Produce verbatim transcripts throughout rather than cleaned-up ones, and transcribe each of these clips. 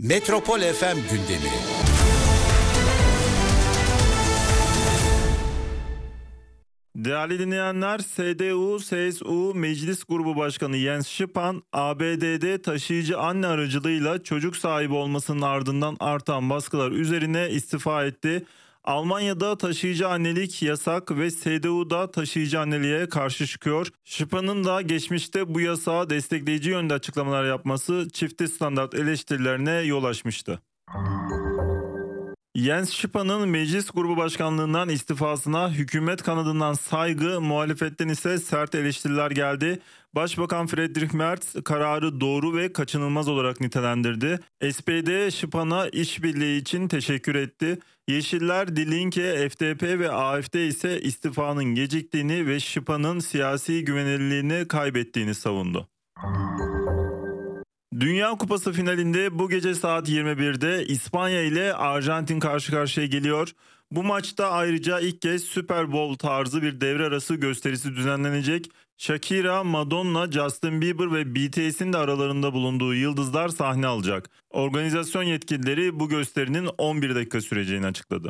Metropol F M gündemi. Değerli dinleyenler, S D U C S U Meclis Grubu Başkanı Jens Spahn, A B D'de taşıyıcı anne aracılığıyla çocuk sahibi olmasının ardından artan baskılar üzerine istifa etti. Almanya'da taşıyıcı annelik yasak ve S D U'da taşıyıcı anneliğe karşı çıkıyor. Spahn'ın da geçmişte bu yasağı destekleyici yönde açıklamalar yapması çifte standart eleştirilerine yol açmıştı. Jens Spahn'ın meclis grubu başkanlığından istifasına hükümet kanadından saygı, muhalefetten ise sert eleştiriler geldi. Başbakan Friedrich Merz kararı doğru ve kaçınılmaz olarak nitelendirdi. S P D Spahn'a işbirliği için teşekkür etti. Yeşiller, Die Linke, F D P ve A F D ise istifanın geciktiğini ve Spahn'ın siyasi güvenilirliğini kaybettiğini savundu. Dünya Kupası finalinde bu gece saat yirmi birde İspanya ile Arjantin karşı karşıya geliyor. Bu maçta ayrıca ilk kez Super Bowl tarzı bir devre arası gösterisi düzenlenecek. Shakira, Madonna, Justin Bieber ve B T S'in de aralarında bulunduğu yıldızlar sahne alacak. Organizasyon yetkilileri bu gösterinin on bir dakika süreceğini açıkladı.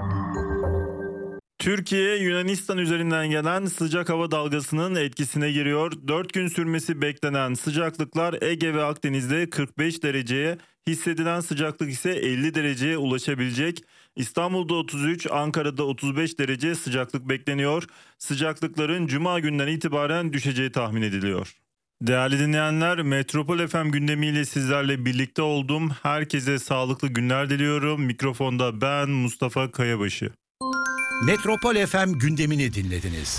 Türkiye, Yunanistan üzerinden gelen sıcak hava dalgasının etkisine giriyor. dört gün sürmesi beklenen sıcaklıklar Ege ve Akdeniz'de kırk beş dereceye, hissedilen sıcaklık ise elli dereceye ulaşabilecek. İstanbul'da otuz üç, Ankara'da otuz beş derece sıcaklık bekleniyor. Sıcaklıkların Cuma günden itibaren düşeceği tahmin ediliyor. Değerli dinleyenler, Metropol F M gündemiyle sizlerle birlikte oldum. Herkese sağlıklı günler diliyorum. Mikrofonda ben Mustafa Kayabaşı. Metropol F M gündemini dinlediniz.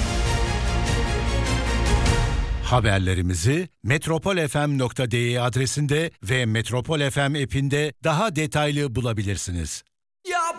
Haberlerimizi metropol f m nokta d e adresinde ve Metropol F M app'inde daha detaylı bulabilirsiniz.